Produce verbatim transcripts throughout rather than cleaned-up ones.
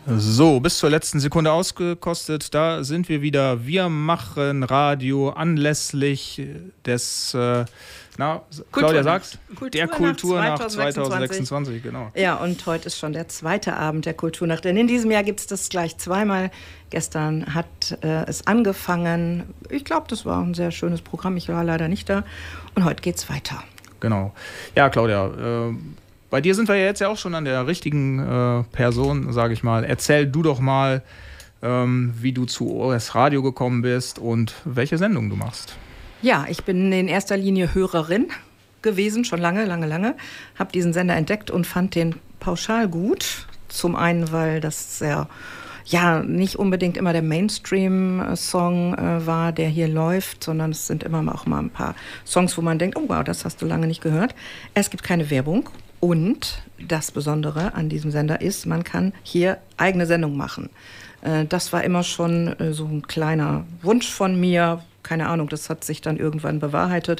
So, bis zur letzten Sekunde ausgekostet. Da sind wir wieder. Wir machen Radio anlässlich des, äh, na, Kultur Claudia sagst, Kultur der Kulturnacht zwanzig sechsundzwanzig, genau. Ja, und heute ist schon der zweite Abend der Kulturnacht. Denn in diesem Jahr gibt es das gleich zweimal. Gestern hat äh, es angefangen. Ich glaube, das war ein sehr schönes Programm. Ich war leider nicht da. Und heute geht's weiter. Genau. Ja, Claudia, äh, bei dir sind wir ja jetzt ja auch schon an der richtigen äh, Person, sage ich mal. Erzähl du doch mal, ähm, wie du zu O S Radio gekommen bist und welche Sendung du machst. Ja, ich bin in erster Linie Hörerin gewesen, schon lange, lange, lange. Habe diesen Sender entdeckt und fand den pauschal gut. Zum einen, weil das sehr, ja, nicht unbedingt immer der Mainstream-Song äh, war, der hier läuft, sondern es sind immer auch mal ein paar Songs, wo man denkt, oh wow, das hast du lange nicht gehört. Es gibt keine Werbung. Und das Besondere an diesem Sender ist, man kann hier eigene Sendung machen. Das war immer schon so ein kleiner Wunsch von mir. Keine Ahnung, das hat sich dann irgendwann bewahrheitet.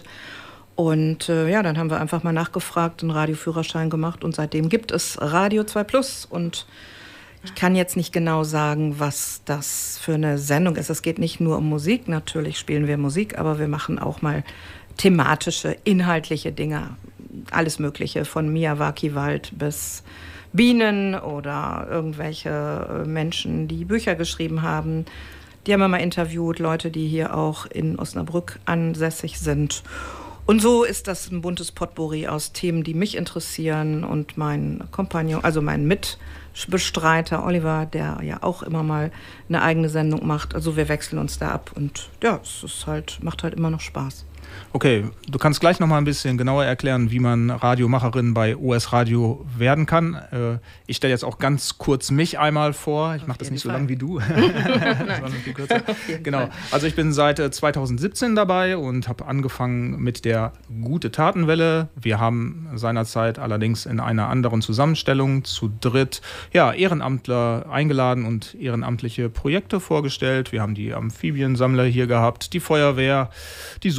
Und ja, dann haben wir einfach mal nachgefragt, einen Radioführerschein gemacht und seitdem gibt es Radio zwei Plus. Und ich kann jetzt nicht genau sagen, was das für eine Sendung ist. Es geht nicht nur um Musik, natürlich spielen wir Musik, aber wir machen auch mal thematische, inhaltliche Dinge. Alles Mögliche, von Miyawaki-Wald bis Bienen oder irgendwelche Menschen, die Bücher geschrieben haben. Die haben wir mal interviewt, Leute, die hier auch in Osnabrück ansässig sind. Und so ist das ein buntes Potpourri aus Themen, die mich interessieren. Und mein Kompagnon, also mein Mitbestreiter Oliver, der ja auch immer mal eine eigene Sendung macht. Also wir wechseln uns da ab und ja, es ist halt, macht halt immer noch Spaß. Okay, du kannst gleich noch mal ein bisschen genauer erklären, wie man Radiomacherin bei O S Radio werden kann. Äh, ich stelle jetzt auch ganz kurz mich einmal vor. Ich mache das nicht so lang wie du, sondern viel kürzer. Genau. Also ich bin seit zweitausendsiebzehn dabei und habe angefangen mit der Gute-Taten-Welle. Wir haben seinerzeit allerdings in einer anderen Zusammenstellung zu dritt ja, Ehrenamtler eingeladen und ehrenamtliche Projekte vorgestellt. Wir haben die Amphibiensammler hier gehabt, die Feuerwehr, die